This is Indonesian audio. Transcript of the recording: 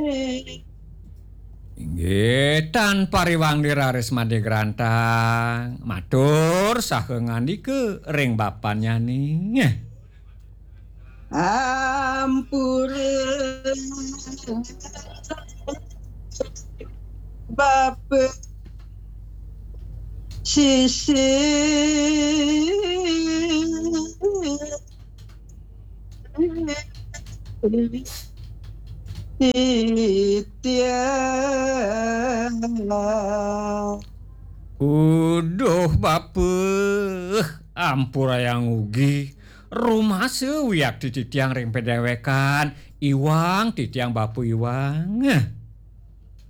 Inggih tanpa riwang diraris made grantang matur saha ngandike ring bapan nyani. Ampure bape sisi titian. Uduh bapeuh ampura yang ugi rumah sewiak di titiang ring pedewekan iwang titiang bapu iwang.